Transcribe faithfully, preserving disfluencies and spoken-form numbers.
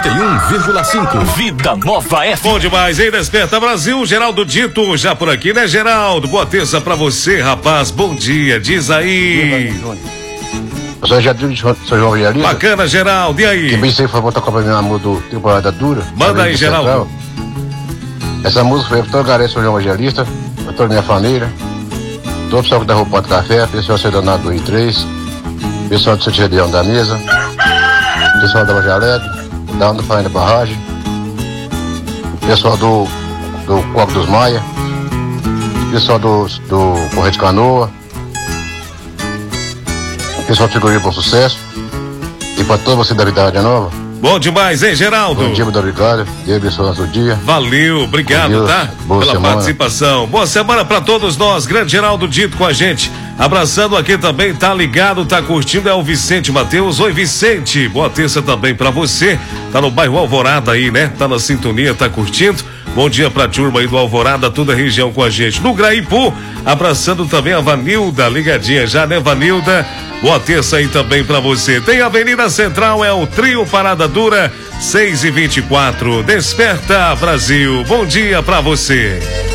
noventa e um vírgula cinco. Vida Nova F. Bom demais, hein? Desperta Brasil, Geraldo Dito já por aqui, né, Geraldo? Boa terça pra você, rapaz. Bom dia, diz aí. Eu sou Jadil de São João Vialista. Bacana, Geraldo, e aí? Que bem sei que foi botar a Copa minha música do Temporada Dura. Manda aí, Geraldo. Essa música foi pra toda a galera de São João Evangelista, pra toda a minha família, todo o pessoal que derrubou o café, pessoal do Cidadanato do I três, pessoal do Sete Redeão da Mesa, pessoal da Loja Alegre, da Onda Faina Barragem, pessoal do, do Coco dos Maia, pessoal do, do Correio de Canoa, pessoal do Figurinha Bom Sucesso, e para toda você da Vida Nova. Bom demais, hein, Geraldo? Bom dia, muito obrigado. Deus abençoe o dia. Valeu, obrigado, Deus, tá? boa Pela semana. participação. Boa semana pra todos nós. Grande Geraldo Dito com a gente. Abraçando aqui também, tá ligado, tá curtindo, é o Vicente Mateus. Oi, Vicente. Boa terça também pra você. Tá no bairro Alvorada aí, né? Tá na sintonia, tá curtindo. Bom dia pra turma aí do Alvorada, toda a região com a gente. No Graipu, abraçando também a Vanilda, ligadinha já, né, Vanilda? Boa terça aí também pra você. Tem a Avenida Central, é o Trio Parada Dura, seis e vinte e quatro. Desperta Brasil. Bom dia pra você.